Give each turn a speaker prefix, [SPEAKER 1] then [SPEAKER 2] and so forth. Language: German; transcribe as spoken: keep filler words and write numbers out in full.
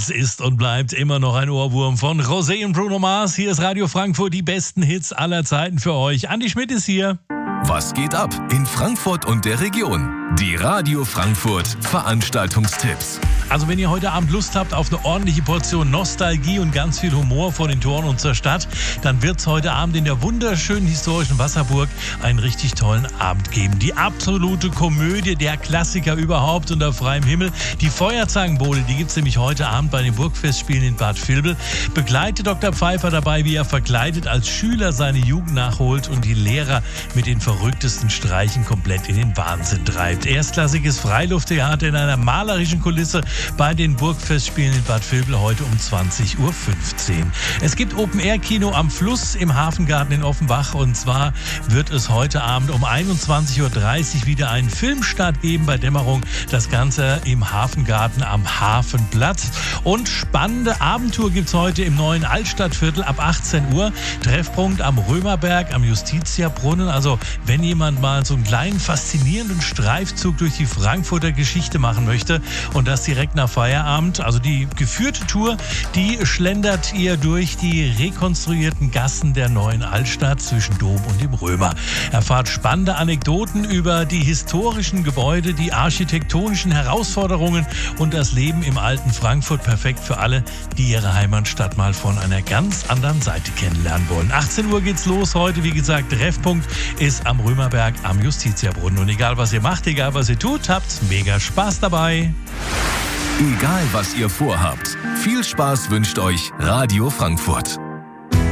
[SPEAKER 1] Es ist und bleibt immer noch ein Ohrwurm von Rosé und Bruno Mars. Hier ist Radio Frankfurt, die besten Hits aller Zeiten für euch. Andi Schmidt ist hier.
[SPEAKER 2] Was geht ab in Frankfurt und der Region? Die Radio Frankfurt Veranstaltungstipps.
[SPEAKER 1] Also wenn ihr heute Abend Lust habt auf eine ordentliche Portion Nostalgie und ganz viel Humor vor den Toren unserer Stadt, dann wird es heute Abend in der wunderschönen historischen Wasserburg einen richtig tollen Abend geben. Die absolute Komödie, der Klassiker überhaupt unter freiem Himmel. Die Feuerzangenbowle, die gibt es nämlich heute Abend bei den Burgfestspielen in Bad Vilbel. Begleitet Doktor Pfeiffer dabei, wie er verkleidet als Schüler seine Jugend nachholt und die Lehrer mit den verrücktesten Streichen komplett in den Wahnsinn treibt. Erstklassiges Freilufttheater in einer malerischen Kulisse bei den Burgfestspielen in Bad Vilbel heute um zwanzig Uhr fünfzehn. Es gibt Open-Air-Kino am Fluss im Hafengarten in Offenbach und zwar wird es heute Abend um einundzwanzig Uhr dreißig wieder einen Filmstart geben bei Dämmerung. Das Ganze im Hafengarten am Hafenplatz. Und spannende Abendtour gibt es heute im neuen Altstadtviertel ab achtzehn Uhr. Treffpunkt am Römerberg, am Justitiabrunnen. Also wenn jemand mal so einen kleinen faszinierenden Streifzug durch die Frankfurter Geschichte machen möchte und das direkt nach Feierabend, also die geführte Tour, die schlendert ihr durch die rekonstruierten Gassen der neuen Altstadt zwischen Dom und dem Römer. Erfahrt spannende Anekdoten über die historischen Gebäude, die architektonischen Herausforderungen und das Leben im alten Frankfurt. Perfekt für alle, die ihre Heimatstadt mal von einer ganz anderen Seite kennenlernen wollen. achtzehn Uhr geht's los heute. Wie gesagt, Treffpunkt ist am Römerberg am Justitiabrunnen. Und egal was ihr macht, egal was ihr tut, habt mega Spaß dabei.
[SPEAKER 2] Egal was ihr vorhabt, viel Spaß wünscht euch Radio Frankfurt.